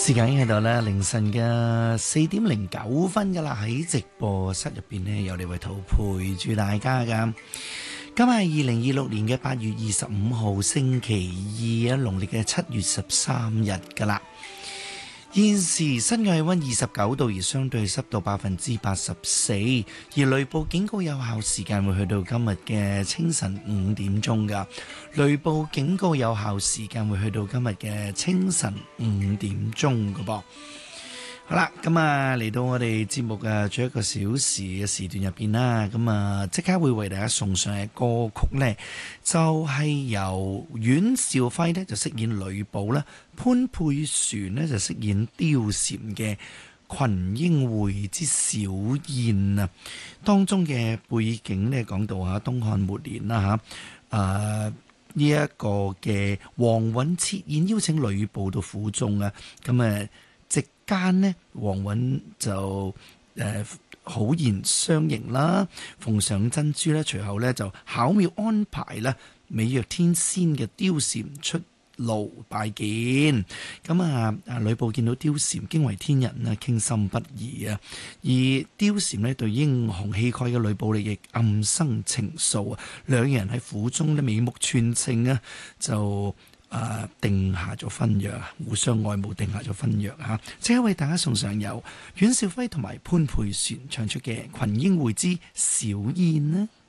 時間已經喺度啦，凌晨嘅4:09噶啦，喺直播室入邊呢，有李慧圖陪住大家噶。今日係2026年嘅8月25號星期二啊，農曆嘅7月13日噶啦。現時室外氣溫29度，而相對濕度84%，而雷暴警告有效時間會去到今日嘅清晨5點鐘噶。雷暴警告有效時間會去到今日嘅清晨5點鐘噶噃。好啦，咁啊嚟到我哋節目嘅最後一個小時嘅時段入邊啦，咁啊即刻會為大家送上嘅歌曲呢，就係由阮兆輝呢就飾演呂布啦，潘佩璇呢就飾演貂蟬嘅群英會之小燕啊，當中嘅背景呢講到啊東漢末年啦嚇，呢一個嘅王允設宴邀請呂布到府中啊，咁啊席間呢，王允就好言相迎啦，奉上珍珠咧，隨後咧就巧妙安排啦，美若天仙嘅貂蟬出爐拜見。咁啊，呂布見到貂蟬驚為天人啊，傾心不已啊。而貂蟬呢對英雄氣概嘅呂布亦暗生情愫啊。兩人喺府中咧眉目傳情啊，就定下咗婚約，互相愛慕，定下咗婚約嚇。即刻為大家送上由阮兆輝同埋潘佩璇唱出嘅《群英會之小燕》呢。